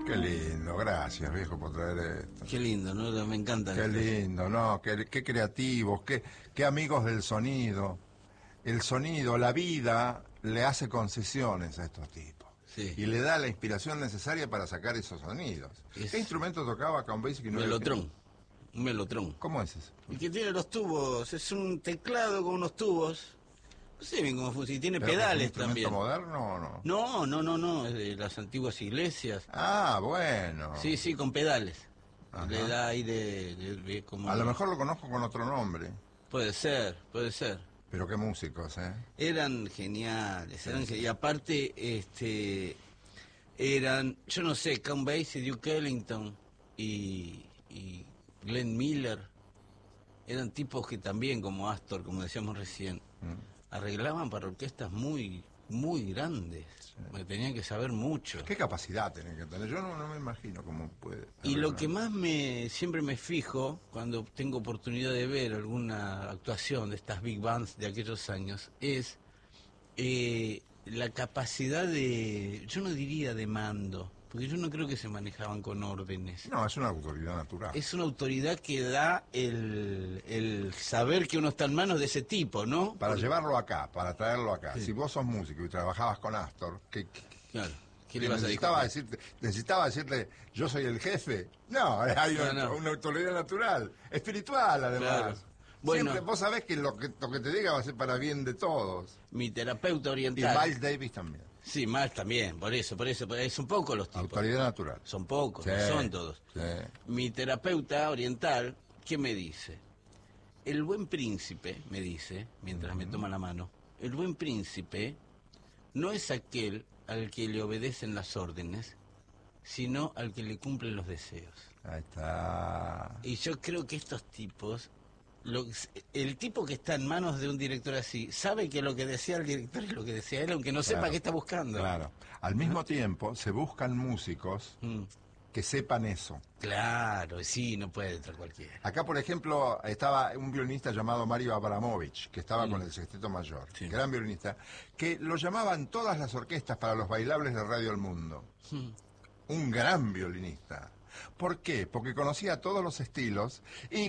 Qué lindo, gracias, viejo, por traer esto. Qué lindo, ¿no? Me encanta. Qué lindo, ¿no? Qué creativos, qué amigos del sonido. El sonido, la vida, le hace concesiones a estos tipos. Sí. Y le da la inspiración necesaria para sacar esos sonidos. ¿Qué instrumento tocaba Count Basie? Que no Melotrón. Un melotrón. ¿Cómo es eso? El que tiene los tubos, es un teclado con unos tubos. No sé bien cómo funciona. Y tiene pedales también. ¿Es un instrumento moderno o no? No, es de las antiguas iglesias. Ah, bueno. Sí, con pedales. Ajá. Le da aire como... A lo mejor lo conozco con otro nombre. Puede ser. Pero qué músicos, ¿eh? Eran geniales, y aparte, eran, yo no sé, Count Basie, Duke Ellington y Glenn Miller, eran tipos que también, como Astor, como decíamos recién, arreglaban para orquestas muy, muy grandes, que tenían que saber mucho. ¿Qué capacidad tienen que tener? Yo no me imagino cómo puede. Y lo que más siempre me fijo, cuando tengo oportunidad de ver alguna actuación de estas big bands de aquellos años, es la capacidad yo no diría de mando, porque yo no creo que se manejaban con órdenes. No, es una autoridad natural. Es una autoridad que da el saber que uno está en manos de ese tipo, ¿no? Para llevarlo acá, para traerlo acá. Sí. Si vos sos músico y trabajabas con Astor, Claro. ¿Qué le vas a necesitaba decirle, yo soy el jefe. No, hay una autoridad natural, espiritual además. Claro. Bueno, siempre, vos sabés que lo que te diga va a ser para bien de todos. Mi terapeuta oriental. Y Miles Davis también. Sí, Miles también, por eso, son pocos los tipos. Autoridad natural. Son pocos, sí, no son todos. Sí. Mi terapeuta oriental, ¿qué me dice? El buen príncipe, me dice, mientras me toma la mano, el buen príncipe no es aquel al que le obedecen las órdenes, sino al que le cumplen los deseos. Ahí está. Y yo creo que estos tipos, el tipo que está en manos de un director así, sabe que lo que desea el director es lo que desea él, aunque no sepa qué está buscando. Claro. Al mismo tiempo, se buscan músicos que sepan eso. Claro, sí, no puede entrar cualquiera. Acá, por ejemplo, estaba un violinista llamado Mario Abramovich, que estaba con el Sexteto Mayor, gran violinista, que lo llamaban todas las orquestas para los bailables de Radio El Mundo. Un gran violinista. ¿Por qué? Porque conocía todos los estilos y